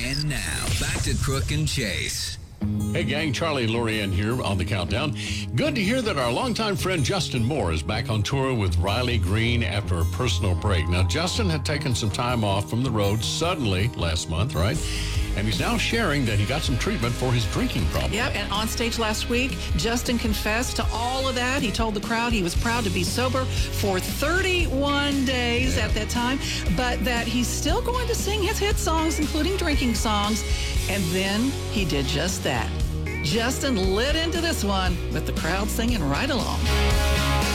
And now, back to Crook and Chase. Hey gang, Charlie and Lorianne here on the Countdown. Good to hear that our longtime friend Justin Moore is back on tour with Riley Green after a personal break. Now, Justin had taken some time off from the road suddenly last month, right? And he's now sharing that he got some treatment for his drinking problem. Yep, and on stage last week, Justin confessed to all of that. He told the crowd he was proud to be sober for 31 days at that time, but that he's still going to sing his hit songs, including drinking songs. And then he did just that. Justin lit into this one with the crowd singing right along.